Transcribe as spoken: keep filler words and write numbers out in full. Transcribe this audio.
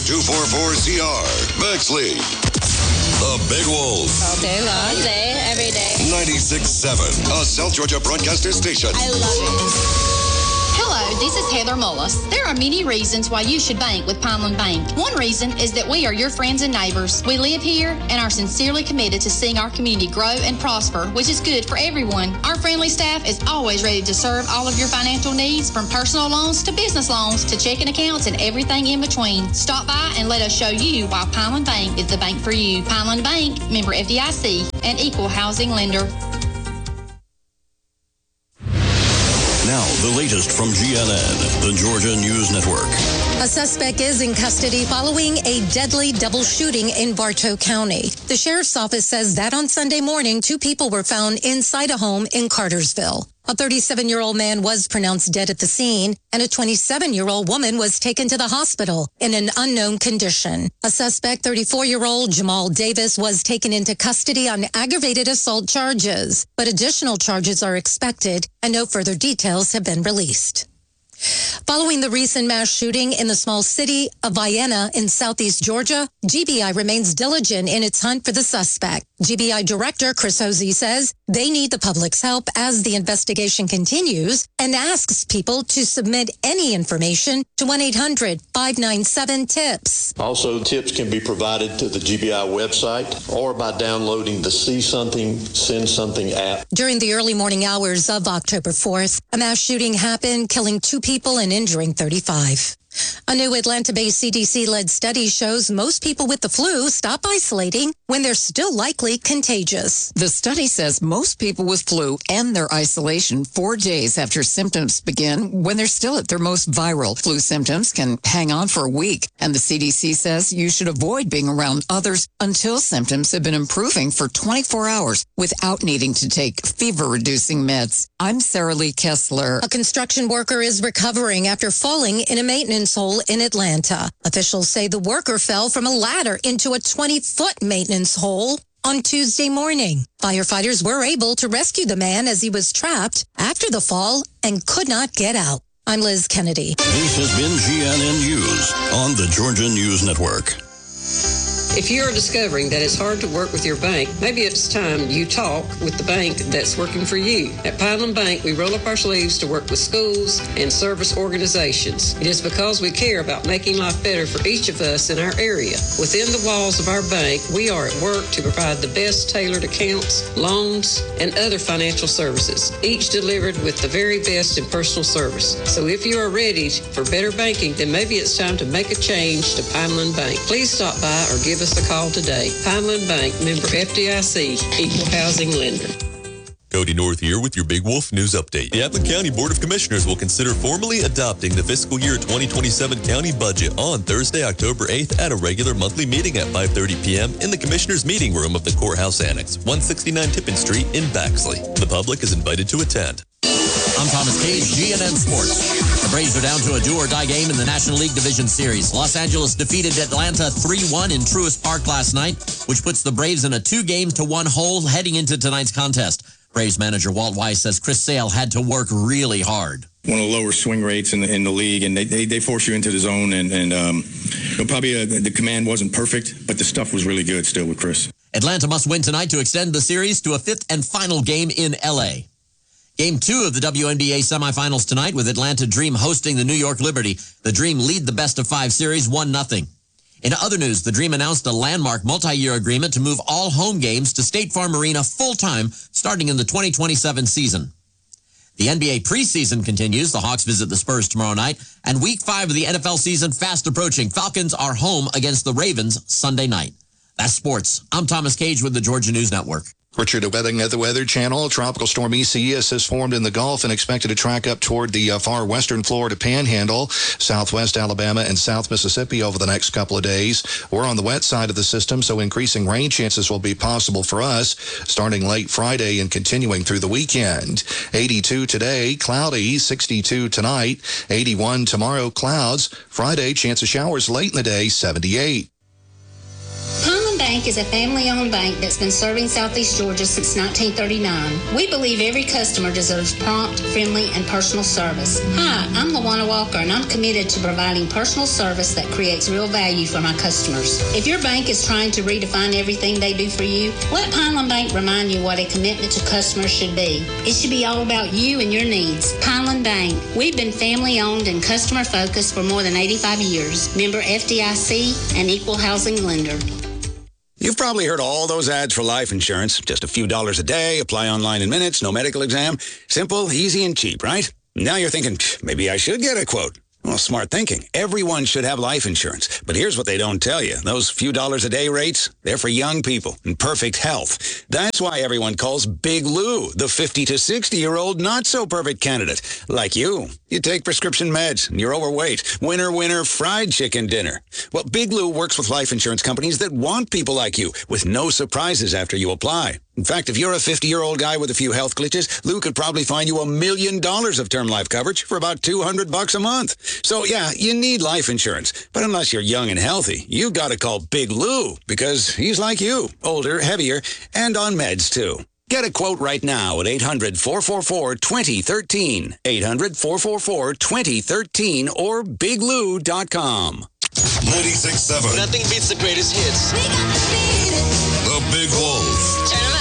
two four four C R. Bexley. The Big Wolf. All day long. All day, every day. ninety-six point seven. A South Georgia broadcaster station. I love it. Hello, this is Heather Mullis. There are many reasons why you should bank with Pineland Bank. One reason is that we are your friends and neighbors. We live here and are sincerely committed to seeing our community grow and prosper, which is good for everyone. Our friendly staff is always ready to serve all of your financial needs, from personal loans to business loans to checking accounts and everything in between. Stop by and let us show you why Pineland Bank is the bank for you. Pineland Bank, member F D I C, and equal housing lender. Now, the latest from G N N, the Georgia News Network. A suspect is in custody following a deadly double shooting in Bartow County. The sheriff's office says that on Sunday morning, two people were found inside a home in Cartersville. A thirty-seven-year-old man was pronounced dead at the scene, and a twenty-seven-year-old woman was taken to the hospital in an unknown condition. A suspect, thirty-four-year-old Jamal Davis, was taken into custody on aggravated assault charges, but additional charges are expected, and no further details have been released. Following the recent mass shooting in the small city of Vienna in southeast Georgia, G B I remains diligent in its hunt for the suspect. G B I Director Chris Hosey says they need the public's help as the investigation continues and asks people to submit any information to one eight hundred five nine seven TIPS. Also, tips can be provided to the G B I website or by downloading the See Something, Send Something app. During the early morning hours of October fourth, a mass shooting happened, killing two people and injuring thirty-five. A new Atlanta-based C D C-led study shows most people with the flu stop isolating when they're still likely contagious. The study says most people with flu end their isolation four days after symptoms begin when they're still at their most viral. Flu symptoms can hang on for a week, and the C D C says you should avoid being around others until symptoms have been improving for twenty-four hours without needing to take fever-reducing meds. I'm Sarah Lee Kessler. A construction worker is recovering after falling in a maintenance hole in Atlanta. Officials say the worker fell from a ladder into a twenty-foot maintenance hole on Tuesday morning. Firefighters were able to rescue the man as he was trapped after the fall and could not get out. I'm Liz Kennedy. This has been G N N News on the Georgia News Network. If you are discovering that it's hard to work with your bank, maybe it's time you talk with the bank that's working for you. At Pineland Bank, we roll up our sleeves to work with schools and service organizations. It is because we care about making life better for each of us in our area. Within the walls of our bank, we are at work to provide the best tailored accounts, loans, and other financial services, each delivered with the very best in personal service. So if you are ready for better banking, then maybe it's time to make a change to Pineland Bank. Please stop by or give us a call today. Pineland Bank, member F D I C, equal housing lender. Cody North here with your Big Wolf News Update. The Appleton County Board of Commissioners will consider formally adopting the fiscal year twenty twenty-seven county budget on Thursday, October eighth at a regular monthly meeting at five thirty p.m. in the Commissioners' Meeting Room of the Courthouse Annex, one sixty-nine Tippin Street in Baxley. The public is invited to attend. I'm Thomas Cage, G N N Sports. The Braves are down to a do-or-die game in the National League Division Series. Los Angeles defeated Atlanta three one in Truist Park last night, which puts the Braves in a two-game to one hole heading into tonight's contest. Braves manager Walt Weiss says Chris Sale had to work really hard. One of the lower swing rates in the in the league, and they they, they force you into the zone, and, and um, you know, probably uh, the command wasn't perfect, but the stuff was really good still with Chris. Atlanta must win tonight to extend the series to a fifth and final game in L A. Game two of the W N B A semifinals tonight with Atlanta Dream hosting the New York Liberty. The Dream lead the best of five series one nothing. In other news, the Dream announced a landmark multi-year agreement to move all home games to State Farm Arena full-time starting in the twenty twenty-seven season. The N B A preseason continues. The Hawks visit the Spurs tomorrow night. And week five of the N F L season fast approaching. Falcons are home against the Ravens Sunday night. That's sports. I'm Thomas Cage with the Georgia News Network. Richard Webbing at the Weather Channel. Tropical storm Isaias has formed in the Gulf and expected to track up toward the uh, far western Florida Panhandle, southwest Alabama, and south Mississippi over the next couple of days. We're on the wet side of the system, so increasing rain chances will be possible for us starting late Friday and continuing through the weekend. eighty-two today, cloudy, sixty-two tonight, eighty-one tomorrow, clouds. Friday, chance of showers late in the day, seventy-eight. Bank is a family-owned bank that's been serving Southeast Georgia since nineteen thirty-nine. We believe every customer deserves prompt, friendly, and personal service. Hi, I'm LaWanna Walker, and I'm committed to providing personal service that creates real value for my customers. If your bank is trying to redefine everything they do for you, let Pineland Bank remind you what a commitment to customers should be. It should be all about you and your needs. Pineland Bank. We've been family-owned and customer-focused for more than eighty-five years. Member F D I C and equal housing lender. You've probably heard all those ads for life insurance. Just a few dollars a day, apply online in minutes, no medical exam. Simple, easy, and cheap, right? Now you're thinking, maybe I should get a quote. Well, smart thinking. Everyone should have life insurance. But here's what they don't tell you. Those few dollars a day rates, they're for young people in perfect health. That's why everyone calls Big Lou the fifty to sixty-year-old not-so-perfect candidate. Like you. You take prescription meds, and you're overweight. Winner, winner, fried chicken dinner. Well, Big Lou works with life insurance companies that want people like you, with no surprises after you apply. In fact, if you're a fifty-year-old guy with a few health glitches, Lou could probably find you a million dollars of term life coverage for about two hundred bucks a month. So, yeah, you need life insurance. But unless you're young and healthy, you've got to call Big Lou, because he's like you, older, heavier, and on meds, too. Get a quote right now at eight hundred, four four four, two oh one three, eight hundred, four four four, two oh one three, or big lou dot com. ninety-six point seven. Nothing beats the greatest hits. The Big Wolf. Turn 'em